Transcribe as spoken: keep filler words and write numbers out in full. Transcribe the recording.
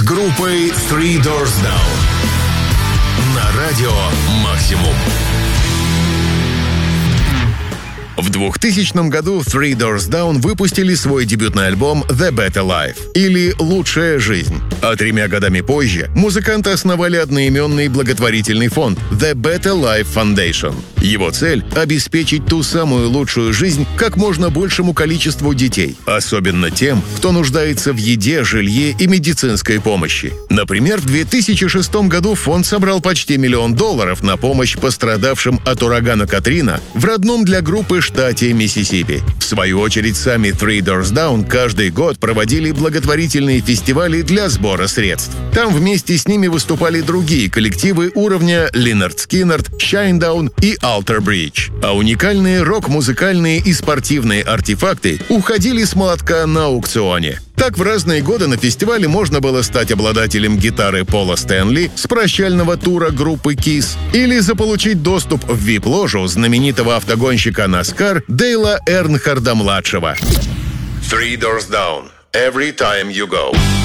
группой Three Doors Down на радио Максимум. В двухтысячном году Three Doors Down выпустили свой дебютный альбом The Better Life, или «Лучшая жизнь». А тремя годами позже музыканты основали одноименный благотворительный фонд The Better Life Foundation. Его цель — обеспечить ту самую лучшую жизнь как можно большему количеству детей, особенно тем, кто нуждается в еде, жилье и медицинской помощи. Например, в две тысячи шестом году фонд собрал почти миллион долларов на помощь пострадавшим от урагана Катрина в родном для группы штате Миссисипи. В свою очередь, сами Three Doors Down каждый год проводили благотворительные фестивали для сбора средств. Там вместе с ними выступали другие коллективы уровня Линард Скиннерд, Shinedown и Alter Bridge. А уникальные рок-музыкальные и спортивные артефакты уходили с молотка на аукционе. Так, в разные годы на фестивале можно было стать обладателем гитары Пола Стэнли с прощального тура группы Kiss или заполучить доступ в ви ай пи-ложу знаменитого автогонщика NASCAR Дейла Эрнхарда-младшего. Three Doors Down. Every time you go.